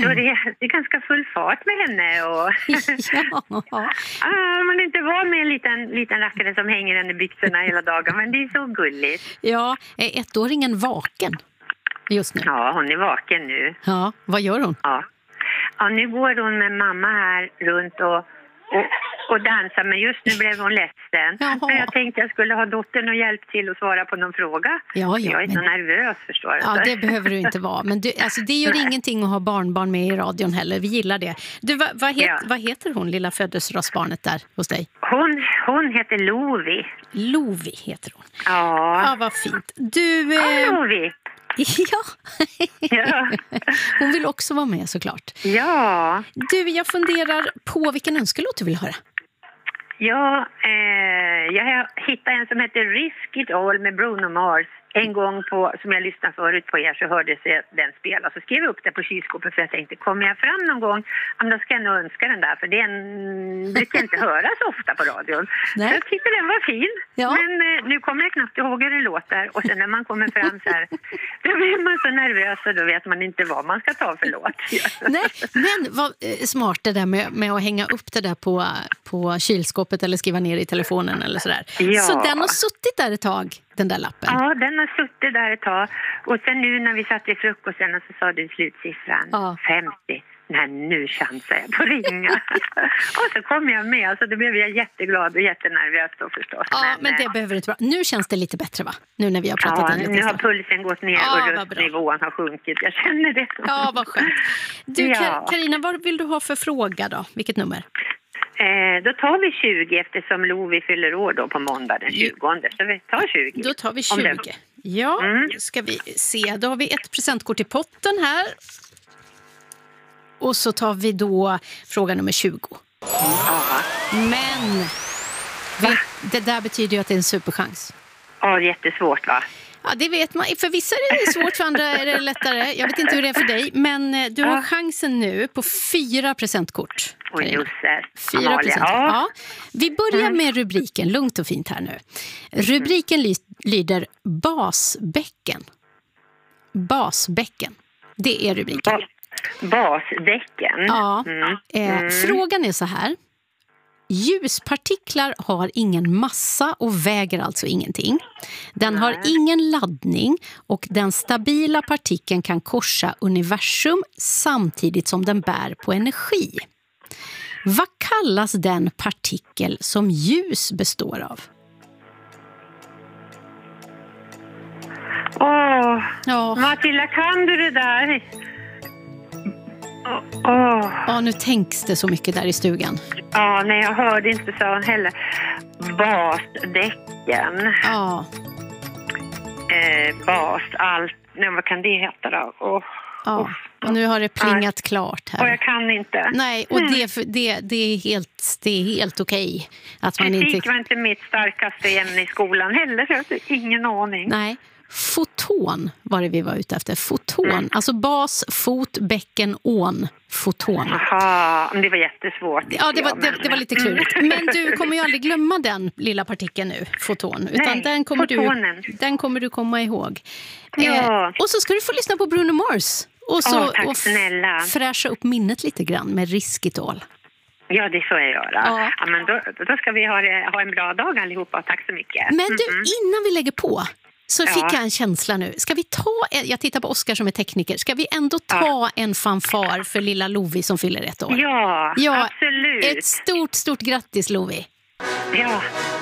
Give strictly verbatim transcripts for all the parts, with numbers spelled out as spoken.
Så det är, det är ganska full fart med henne. Och Ja. ah, man är inte van med en liten, liten rackare som hänger henne i byxorna hela dagen. Men det är så gulligt. Ja, är ettåringen vaken just nu? Ja, hon är vaken nu. Ja, vad gör hon? Ja, ja nu går hon med mamma här runt och, och, och dansar. Men just nu blev hon ledsen. Jaha. Men jag tänkte jag skulle ha dottern och hjälp till att svara på någon fråga. Ja, ja, jag är så men... nervös, förstår du. Ja, det behöver du inte vara. Men du, alltså, det gör Nej. ingenting att ha barnbarn med i radion heller. Vi gillar det. Du, vad, vad, het, Ja. vad heter hon, lilla födelsedagsbarnet där hos dig? Hon, hon heter Lovi. Lovi heter hon. Ja, Ja, vad fint. Du... ja Eh... Lovi. Ja. Ja. Hon vill också vara med såklart. Ja, Du, jag funderar på vilken önskelåt du vill höra. ja eh, jag har hittat en som heter Risk It All med Bruno Mars. En gång på, som jag lyssnade förut på er så hördes den spela. Så skrev jag upp det på kylskåpet för jag tänkte, kommer jag fram någon gång, ja, då ska jag nog önska den där. För den brukar inte höra så ofta på radion. Nej. Så jag tyckte den var fin. Ja. Men eh, nu kommer jag knappt ihåg hur den låter. Och sen när man kommer fram så här, då blir man så nervös och då vet man inte vad man ska ta för låt. Nej, men vad eh, smart det där med, med att hänga upp det där på, på kylskåpet eller skriva ner i telefonen eller sådär. Ja. Så den har suttit där ett tag, den där lappen. Ja, den har suttit där ett tag. Och sen nu när vi satt i frukosten och så sa du slutsiffran Ja. femtio. Nej, nu chansar jag på att ringa. Och så kom jag med. Alltså, då blev jag jätteglad och jättenervös då förstås. Ja, men det behöver inte vara. Nu känns det lite bättre, va? Nu när vi har pratat ja, en liten nu har stund. pulsen gått ner Ja, och vad bra. röstnivån har sjunkit. Jag känner det. Ja, vad skönt. Du, Ja. Ka- Carina, vad vill du ha för fråga då? Vilket nummer? Eh, då tar vi tjugo eftersom Lovi fyller år då på måndag den tjugonde. Så vi tar tjugo. Då tar vi Om det- tjugo. Ja, Mm. ska vi se. Då har vi ett presentkort i potten här. Och så tar vi då fråga nummer tjugo. Ja. Men vet, det där betyder ju att det är en superchans. Ja, jättesvårt va? Ja, det vet man. För vissa är det svårt, för andra är det lättare. Jag vet inte hur det är för dig. Men eh, du har Ja. chansen nu på fyra presentkort. Och Carina. Jusses. Fyra Amalia. present. Ja. Ja. Vi börjar med rubriken, lugnt och fint här nu. Rubriken ly- lyder basbäcken. Basbäcken. Det är rubriken. Ba- basdäcken. Ja. Mm. Eh, Mm. Frågan är så här. Ljuspartiklar har ingen massa och väger alltså ingenting. Den har ingen laddning och den stabila partikeln kan korsa universum samtidigt som den bär på energi. Vad kallas den partikel som ljus består av? Åh, Ja, Matilda, kan du det där? Åh, åh. ja, nu tänks det så mycket där i stugan. Ja, nej, jag hörde inte så heller. Basdäcken. Ja, Eh, bas, allt. Nej, vad kan det heta då? Åh, ja. Och nu har det plingat klart Och här. jag kan inte. Nej, och det, det, det är helt, det är helt okej att man Fysik inte... var inte mitt starkaste ämne i skolan heller, så jag har ingen aning. Nej, foton var det vi var ute efter. Foton, Mm. alltså bas, fot, bäcken, ån, foton. Jaha, men det var jättesvårt. Ja, det var, Ja, det, men- det var lite klurigt. Men du kommer ju aldrig glömma den lilla partikeln nu, foton. Utan Nej, den kommer, du, fotonen. den kommer du komma ihåg. Ja. och så ska du få lyssna på Bruno Mars. Och, så, Ja, tack och f- snälla. fräscha upp minnet lite grann med Risk It All. Ja, det får jag göra. Ja. Ja. men då, då ska vi ha, det, ha en bra dag allihopa. Tack så mycket. Men du, Mhm. innan vi lägger på så Ja. fick jag en känsla nu. Ska vi ta, en- jag tittar på Oskar som är tekniker. Ska vi ändå ta Ja. en fanfar för lilla Lovi som fyller ett år? Ja, Ja, absolut. Ett stort, stort grattis Lovi. Ja.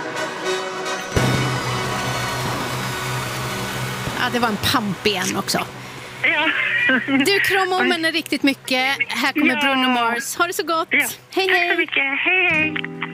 Ja, det var en pamp igen också. Ja. Du, kramar om henne riktigt mycket. Här kommer Ja. Bruno Mars. Ha det så gott. Ja. Hej, Tack så hej. mycket. Hej, hej.